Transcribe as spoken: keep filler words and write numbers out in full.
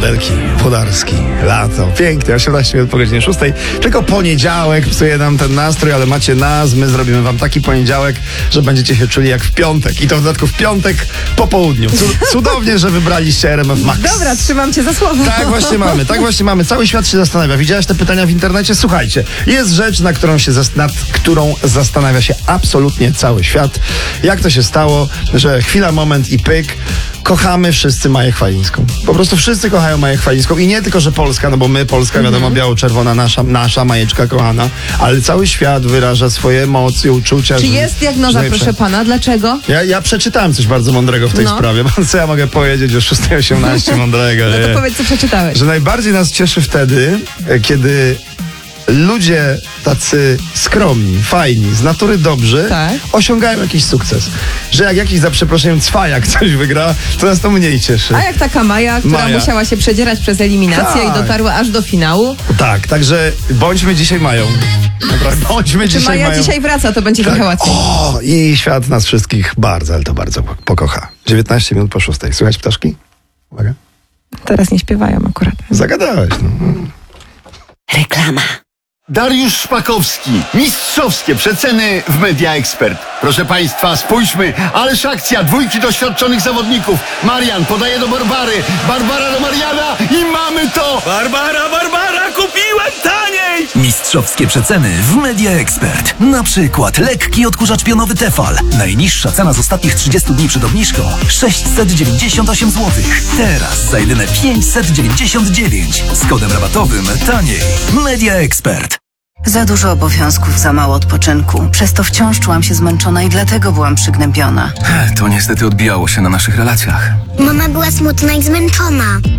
Modelki, Włodarski, lato, pięknie, osiemnaście minut po godzinie szóstej. Tylko poniedziałek psuje nam ten nastrój, ale macie nas, my zrobimy wam taki poniedziałek, że będziecie się czuli jak w piątek. I to w dodatku w piątek po południu. Cudownie, że wybraliście R M F Max. Dobra, trzymam cię za słowo. Tak właśnie mamy, tak właśnie mamy. Cały świat się zastanawia. Widziałeś te pytania w internecie? Słuchajcie, jest rzecz, na którą się zas- nad którą zastanawia się absolutnie cały świat. Jak to się stało, że chwila, moment i pyk. Kochamy wszyscy Maję Chwalińską. Po prostu wszyscy kochają Maję Chwalińską. I nie tylko, że Polska, no bo my, Polska, wiadomo, mm-hmm. biało-czerwona, nasza, nasza Majeczka kochana, ale cały świat wyraża swoje emocje, uczucia. Czy że, jest diagnoza, proszę pana? Dlaczego? Ja, ja przeczytałem coś bardzo mądrego w tej no. sprawie. Co ja mogę powiedzieć o szóstej osiemnaście mądrego? No to nie? powiedz, co przeczytałeś. Że najbardziej nas cieszy wtedy, kiedy ludzie tacy skromni, fajni, z natury dobrzy, tak. osiągają jakiś sukces. Że jak jakiś, za przeproszeniem, cwajak coś wygra, to nas to mniej cieszy. A jak taka Maja, która Maja. musiała się przedzierać przez eliminację tak. i dotarła aż do finału. Tak, także bądźmy dzisiaj Mają. Naprawdę, bądźmy Czy dzisiaj Maja Mają. dzisiaj wraca, to będzie tak. trochę łatwiej. O, i świat nas wszystkich bardzo, ale to bardzo pokocha. dziewiętnaście minut po szóstej. Słychać ptaszki? Uwaga. Teraz nie śpiewają akurat. Zagadałeś, no. Reklama. Dariusz Szpakowski. Mistrzowskie przeceny w Media Expert. Proszę Państwa, spójrzmy, ależ akcja dwójki doświadczonych zawodników. Marian podaje do Barbary, Barbara do Mariana i mamy to! Barbara, Barbara, kupiłem taniej! Mistrzowskie przeceny w Media Expert. Na przykład lekki odkurzacz pionowy Tefal. Najniższa cena z ostatnich trzydziestu dni przed obniżką sześćset dziewięćdziesiąt osiem złotych. Teraz za jedyne pięćset dziewięćdziesiąt dziewięć. Z kodem rabatowym taniej. Media Expert. Za dużo obowiązków, za mało odpoczynku. Przez to wciąż czułam się zmęczona i dlatego byłam przygnębiona. To niestety odbijało się na naszych relacjach. Mama była smutna i zmęczona.